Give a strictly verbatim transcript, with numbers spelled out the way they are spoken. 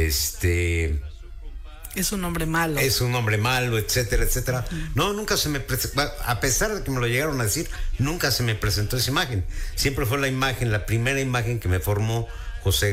este... Es un hombre malo. Es un hombre malo, etcétera, etcétera. No, nunca se me presentó, a pesar de que me lo llegaron a decir, nunca se me presentó esa imagen. Siempre fue la imagen, la primera imagen que me formó José